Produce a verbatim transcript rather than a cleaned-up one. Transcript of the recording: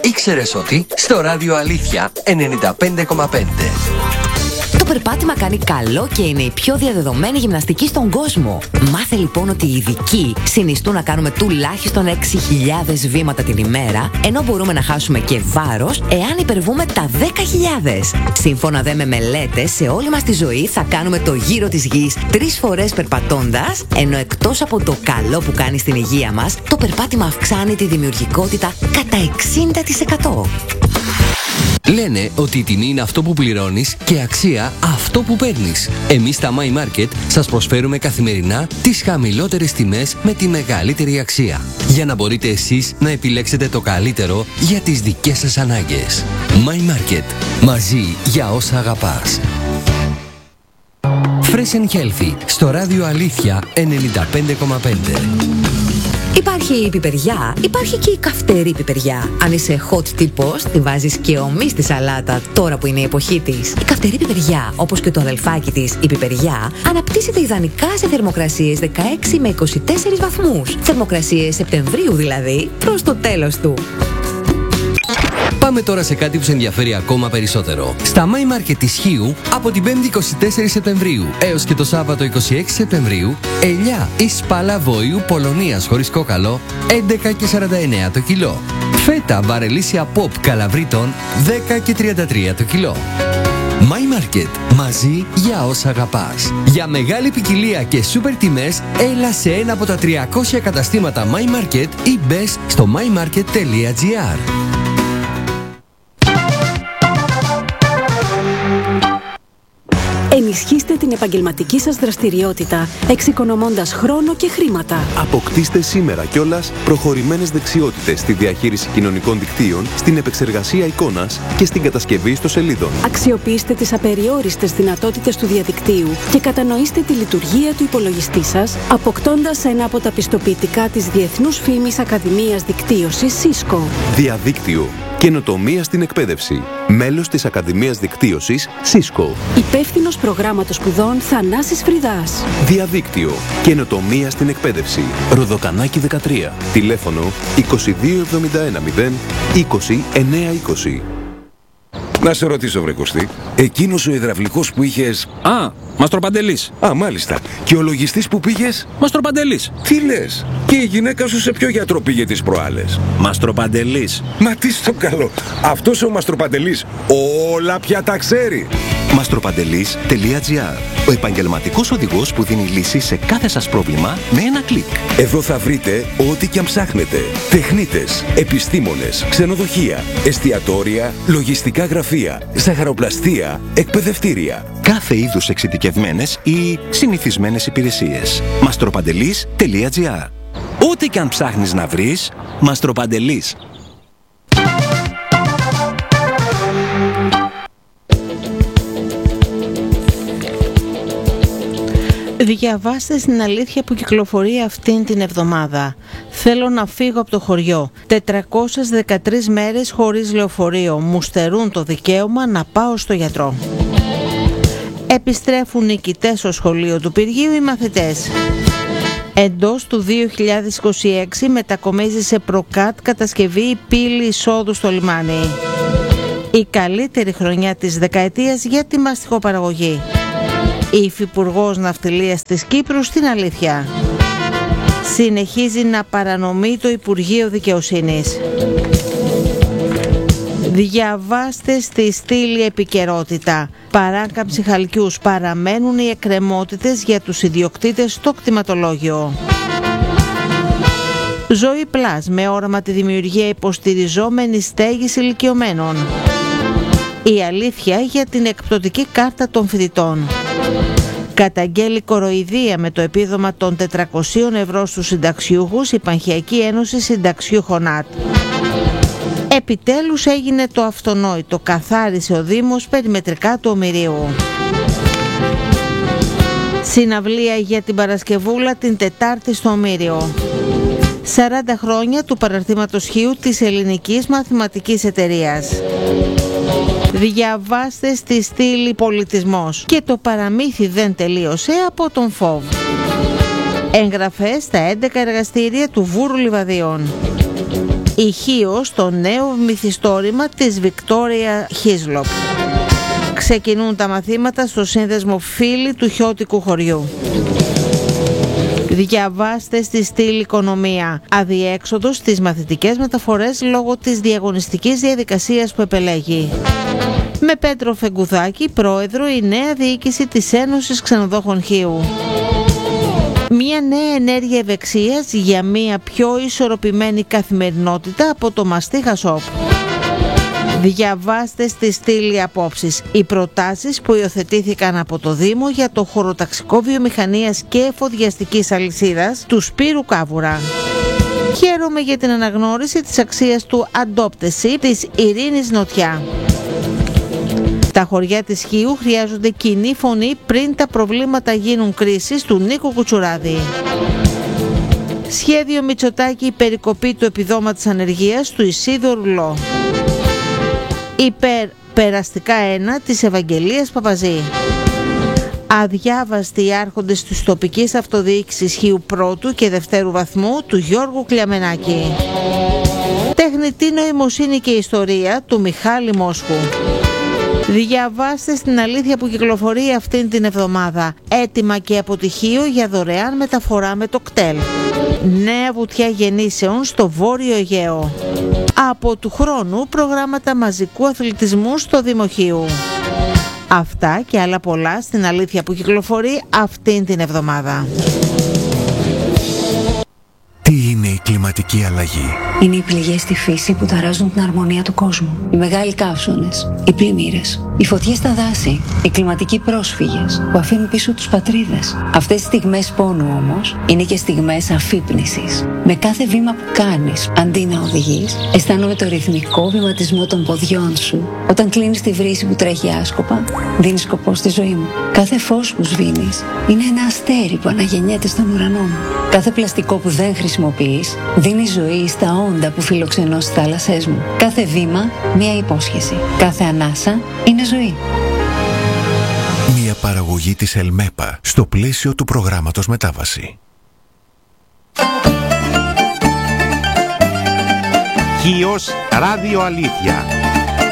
Ήξερες ότι στο ράδιο Αλήθεια ενενήντα πέντε κόμμα πέντε. Το περπάτημα κάνει καλό και είναι η πιο διαδεδομένη γυμναστική στον κόσμο. Μάθε λοιπόν ότι οι ειδικοί συνιστούν να κάνουμε τουλάχιστον έξι χιλιάδες βήματα την ημέρα, ενώ μπορούμε να χάσουμε και βάρος εάν υπερβούμε τα δέκα χιλιάδες. Σύμφωνα δε με μελέτες, σε όλη μας τη ζωή θα κάνουμε το γύρο της γης τρεις φορές περπατώντας, ενώ εκτός από το καλό που κάνει στην υγεία μας, το περπάτημα αυξάνει τη δημιουργικότητα κατά εξήντα τοις εκατό. Λένε ότι η τιμή είναι αυτό που πληρώνεις και αξία αυτό που παίρνεις. Εμείς στα My Market σας προσφέρουμε καθημερινά τις χαμηλότερες τιμές με τη μεγαλύτερη αξία, για να μπορείτε εσείς να επιλέξετε το καλύτερο για τις δικές σας ανάγκες. My Market. Μαζί για όσα αγαπάς. Fresh and Healthy στο ράδιο Αλήθεια ενενήντα πέντε κόμμα πέντε. Υπάρχει η πιπεριά, υπάρχει και η καυτερή πιπεριά. Αν είσαι hot τύπος, τη βάζεις και ομή στη σαλάτα τώρα που είναι η εποχή της. Η καυτερή πιπεριά, όπως και το αδελφάκι της, η πιπεριά, αναπτύσσεται ιδανικά σε θερμοκρασίες δεκαέξι με είκοσι τέσσερις βαθμούς. Θερμοκρασίες Σεπτεμβρίου δηλαδή, προς το τέλος του. Πάμε τώρα σε κάτι που σε ενδιαφέρει ακόμα περισσότερο. Στα My Market της Χίου, από την πέμπτη είκοσι τέσσερις Σεπτεμβρίου έως και το Σάββατο είκοσι έξι Σεπτεμβρίου, ελιά ή σπάλα βοήου Πολωνίας χωρίς κόκαλο, έντεκα και σαράντα εννέα το κιλό. Φέτα βαρελίσια pop καλαβρίτων, δέκα και τριάντα τρία το κιλό. My Market. Μαζί για όσα αγαπάς. Για μεγάλη ποικιλία και σούπερ τιμές, έλα σε ένα από τα τριακόσια καταστήματα My Market ή μπες στο my market τελεία gr. Ενισχύστε την επαγγελματική σας δραστηριότητα, εξοικονομώντας χρόνο και χρήματα. Αποκτήστε σήμερα κιόλας προχωρημένες δεξιότητες στη διαχείριση κοινωνικών δικτύων, στην επεξεργασία εικόνας και στην κατασκευή ιστοσελίδων. Αξιοποιήστε τις απεριόριστες δυνατότητες του διαδικτύου και κατανοήστε τη λειτουργία του υπολογιστή σας, αποκτώντας ένα από τα πιστοποιητικά της Διεθνούς Φήμης Ακαδημίας Δικτύωσης Cisco. Διαδίκτυο. Καινοτομία στην εκπαίδευση. Μέλος της Ακαδημίας Δικτύωσης Cisco. Υπεύθυνος προγράμματος σπουδών Θανάσης Φρυδάς. Διαδίκτυο. Καινοτομία στην εκπαίδευση. Ροδοκανάκι δεκατρία. Τηλέφωνο είκοσι δύο εβδομήντα ένα μηδέν είκοσι εννέα είκοσι. Να σε ρωτήσω, βρε Κωστή, εκείνος ο υδραυλικός που είχες... Α, Μαστροπαντελής. Α, μάλιστα. Και ο λογιστής που πήγες... Μαστροπαντελής. Τι λες? Και η γυναίκα σου σε ποιο γιατρό πήγε τις προάλλες? Μαστροπαντελής. Μα τι στο καλό. Αυτός ο Μαστροπαντελής όλα πια τα ξέρει. μαστροπαντελής τελεία gr. Ο επαγγελματικός οδηγός που δίνει λύση σε κάθε σας πρόβλημα με ένα κλικ. Εδώ θα βρείτε ό,τι και αν ψάχνετε. Τεχνίτες, επιστήμονες, ξενοδοχεία, εστιατόρια, λογιστικά γραφεία, ζαχαροπλαστεία, εκπαιδευτήρια. Κάθε είδους εξειδικευμένες ή συνηθισμένες υπηρεσίες. μαστροπαντελής τελεία gr. Ό,τι και αν ψάχνεις να βρεις, Μαστροπαντελής. Διαβάστε στην αλήθεια που κυκλοφορεί αυτήν την εβδομάδα. Θέλω να φύγω από το χωριό. τετρακόσιες δεκατρείς μέρες χωρίς λεωφορείο. Μου στερούν το δικαίωμα να πάω στο γιατρό. Επιστρέφουν νικητές στο σχολείο του Πυργίου οι μαθητές. Εντός του δύο χιλιάδες είκοσι έξι μετακομίζει σε προκάτ κατασκευή η πύλη εισόδου στο λιμάνι. Η καλύτερη χρονιά της δεκαετίας για τη μαστιχοπαραγωγή. Η Υφυπουργός Ναυτιλίας της Κύπρου στην αλήθεια. Συνεχίζει να παρανομεί το Υπουργείο Δικαιοσύνης. Διαβάστε στη στήλη επικαιρότητα. Παράκαμψη χαλκιούς, παραμένουν οι εκκρεμότητες για τους ιδιοκτήτες στο κτηματολόγιο. Ζωή Πλάς, με όραμα τη δημιουργία υποστηριζόμενης στέγης ηλικιωμένων. Η αλήθεια για την εκπτωτική κάρτα των φοιτητών. Καταγγέλει κοροϊδία με το επίδομα των τετρακοσίων ευρώ στους συνταξιούχους η Πανχιακή Ένωση Συνταξιούχων ΑΤ. Επιτέλους έγινε το αυτονόητο, καθάρισε ο Δήμος περιμετρικά του Ομηρίου. Συναυλία για την Παρασκευούλα την Τετάρτη στο Ομήριο. σαράντα χρόνια του παραρτήματος Χίου της Ελληνικής Μαθηματικής Εταιρείας. Διαβάστε στη στήλη πολιτισμός. Και το παραμύθι δεν τελείωσε από τον φόβ. Εγγραφές στα έντεκα εργαστήρια του Βούρου Λιβαδίων. Η Χίος, το νέο μυθιστόρημα της Βικτόρια Χίσλοπ. Ξεκινούν τα μαθήματα στο σύνδεσμο Φίλοι του Χιώτικου χωριού. Διαβάστε στη στήλη Οικονομία. Αδιέξοδος στις μαθητικές μεταφορές λόγω της διαγωνιστικής διαδικασίας που επελέγει. Με Πέτρο Φεγγουδάκη, πρόεδρο, η νέα διοίκηση της Ένωσης Ξενοδόχων Χίου. Μια νέα ενέργεια ευεξίας για μια πιο ισορροπημένη καθημερινότητα από το Μαστίχα Shop. Διαβάστε στη στήλη απόψεις οι προτάσεις που υιοθετήθηκαν από το Δήμο για το χωροταξικό βιομηχανίας και εφοδιαστικής αλυσίδας του Σπύρου Κάβουρα. Χαίρομαι για την αναγνώριση της αξίας του Adoptesi της Ειρήνης Νοτιά. Τα χωριά της Χίου χρειάζονται κοινή φωνή πριν τα προβλήματα γίνουν κρίσης του Νίκου Κουτσουράδη. Σχέδιο Μητσοτάκη περικοπή του επιδόματος ανεργίας του Ισίδωρου Λό. Υπέρ περαστικά ένα της Ευαγγελίας Παπαζή. Αδιάβαστοι οι άρχοντες της τοπικής αυτοδιοίκησης Χίου πρώτου και δευτέρου βαθμού του Γιώργου Κλιαμενάκη. Τεχνητή νοημοσύνη και ιστορία του Μιχάλη Μόσχου. Διαβάστε στην αλήθεια που κυκλοφορεί αυτήν την εβδομάδα. Έτοιμα και αποτυχίο για δωρεάν μεταφορά με το κτέλ. Νέα βουτιά γεννήσεων στο Βόρειο Αιγαίο. Από του χρόνου προγράμματα μαζικού αθλητισμού στο Δημοχείου. Αυτά και άλλα πολλά στην αλήθεια που κυκλοφορεί αυτήν την εβδομάδα. Τι είναι η κλιματική αλλαγή? Είναι οι πληγές στη φύση που ταράζουν την αρμονία του κόσμου. Οι μεγάλοι καύσονες, οι πλημμύρες, οι φωτιές στα δάση, οι κλιματικοί πρόσφυγες που αφήνουν πίσω τους πατρίδες. Αυτές οι στιγμές πόνου όμως είναι και στιγμές αφύπνισης. Με κάθε βήμα που κάνεις, αντί να οδηγείς, αισθάνομαι το ρυθμικό βηματισμό των ποδιών σου. Όταν κλείνεις τη βρύση που τρέχει άσκοπα, δίνεις σκοπό στη ζωή μου. Κάθε φως που σβήνεις είναι ένα αστέρι που αναγεννιέται στον ουρανό μου. Κάθε πλαστικό που δεν χρησιμοποιείς δίνει ζωή στα όντα που φιλοξενώ στις θάλασσές μου. Κάθε βήμα μια υπόσχεση. Κάθε ανάσα είναι ζωή. Μια παραγωγή της Ελμέπα στο πλαίσιο του προγράμματος Μετάβαση. Χίος Ράδιο Αλήθεια.